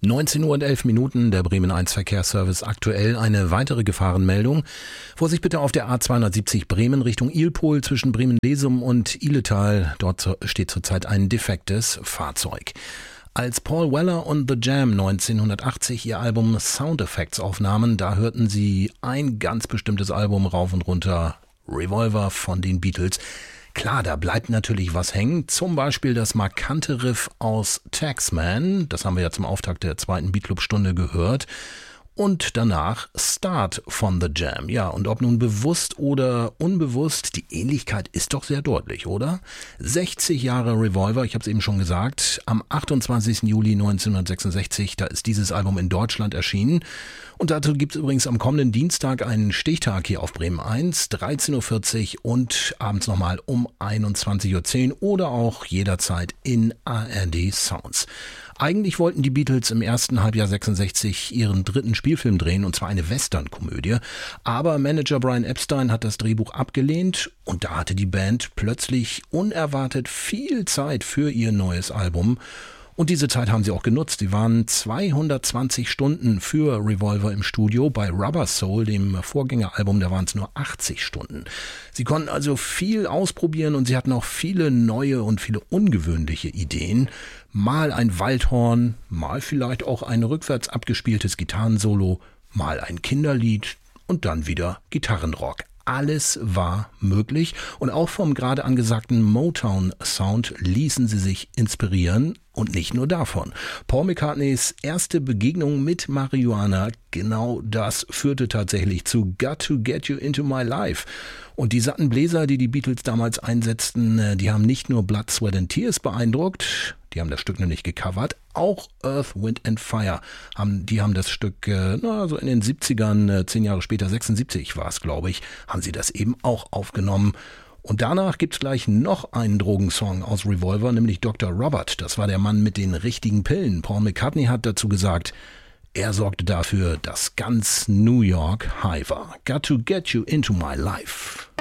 19:11 der Bremen 1 Verkehrsservice. Aktuell eine weitere Gefahrenmeldung. Vorsicht bitte auf der A270 Bremen Richtung Ilpol zwischen Bremen-Lesum und Ihletal. Dort steht zurzeit ein defektes Fahrzeug. Als Paul Weller und The Jam 1980 ihr Album Sound Effects aufnahmen, da hörten sie ein ganz bestimmtes Album rauf und runter, Revolver von den Beatles. Klar, da bleibt natürlich was hängen, zum Beispiel das markante Riff aus Taxman, das haben wir ja zum Auftakt der zweiten Beatclub-Stunde gehört, und danach Start von The Jam. Ja, und ob nun bewusst oder unbewusst, die Ähnlichkeit ist doch sehr deutlich, oder? 60 Jahre Revolver, ich habe es eben schon gesagt, am 28. Juli 1966, da ist dieses Album in Deutschland erschienen. Und dazu gibt es übrigens am kommenden Dienstag einen Stichtag hier auf Bremen 1, 13:40 Uhr und abends nochmal um 21:10 Uhr oder auch jederzeit in ARD Sounds. Eigentlich wollten die Beatles im ersten Halbjahr 66 ihren dritten Spielfilm drehen, und zwar eine Western-Komödie. Aber Manager Brian Epstein hat das Drehbuch abgelehnt und da hatte die Band plötzlich unerwartet viel Zeit für ihr neues Album. Und diese Zeit haben sie auch genutzt. Sie waren 220 Stunden für Revolver im Studio. Bei Rubber Soul, dem Vorgängeralbum, da waren es nur 80 Stunden. Sie konnten also viel ausprobieren und sie hatten auch viele neue und viele ungewöhnliche Ideen. Mal ein Waldhorn, mal vielleicht auch ein rückwärts abgespieltes Gitarrensolo, mal ein Kinderlied und dann wieder Gitarrenrock. Alles war möglich und auch vom gerade angesagten Motown-Sound ließen sie sich inspirieren und nicht nur davon. Paul McCartneys erste Begegnung mit Marihuana, genau das führte tatsächlich zu Got to Get You Into My Life. Und die satten Bläser, die die Beatles damals einsetzten, die haben nicht nur Blood, Sweat and Tears beeindruckt, die haben das Stück nämlich gecovert, auch Earth, Wind and Fire, die haben das Stück, so in den 70ern, 10 Jahre später, 76 war es, glaube ich, haben sie das eben auch aufgenommen. Und danach gibt's gleich noch einen Drogensong aus Revolver, nämlich Dr. Robert. Das war der Mann mit den richtigen Pillen. Paul McCartney hat dazu gesagt, er sorgte dafür, dass ganz New York high war. Got to Get You Into My Life.